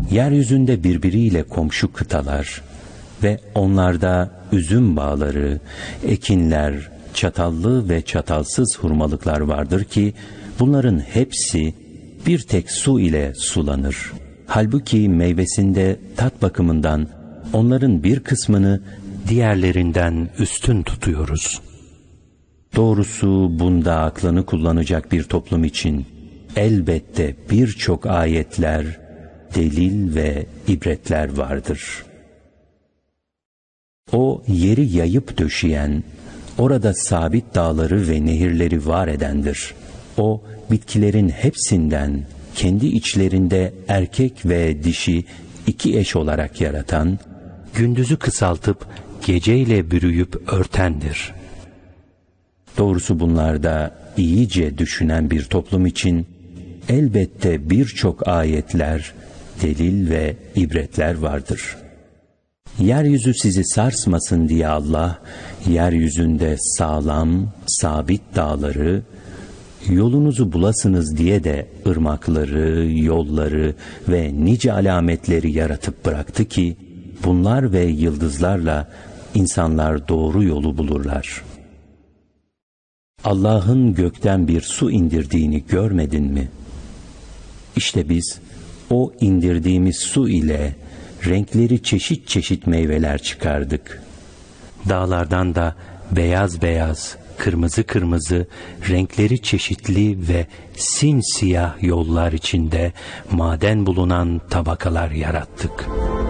Yeryüzünde birbiriyle komşu kıtalar ve onlarda üzüm bağları, ekinler, çatallı ve çatalsız hurmalıklar vardır ki bunların hepsi bir tek su ile sulanır. Halbuki meyvesinde tat bakımından onların bir kısmını diğerlerinden üstün tutuyoruz. Doğrusu bunda aklını kullanacak bir toplum için elbette birçok ayetler, delil ve ibretler vardır. O yeri yayıp döşeyen, orada sabit dağları ve nehirleri var edendir. O bitkilerin hepsinden kendi içlerinde erkek ve dişi iki eş olarak yaratan, gündüzü kısaltıp geceyle bürüyüp örtendir. Doğrusu bunlarda iyice düşünen bir toplum için elbette birçok ayetler, delil ve ibretler vardır. Yeryüzü sizi sarsmasın diye Allah, yeryüzünde sağlam, sabit dağları, yolunuzu bulasınız diye de ırmakları, yolları ve nice alametleri yaratıp bıraktı ki, bunlar ve yıldızlarla insanlar doğru yolu bulurlar. Allah'ın gökten bir su indirdiğini görmedin mi? İşte biz o indirdiğimiz su ile renkleri çeşit çeşit meyveler çıkardık. Dağlardan da beyaz beyaz, kırmızı kırmızı, renkleri çeşitli ve simsiyah yollar içinde maden bulunan tabakalar yarattık.